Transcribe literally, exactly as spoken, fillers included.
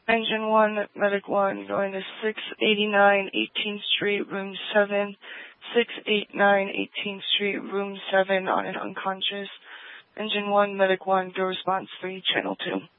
Engine one, Medic one, going to six eighty-nine eighteenth Street, Room seven, six eighty-nine eighteenth Street, Room seven, on an unconscious. Engine one, Medic one, go response three, Channel two.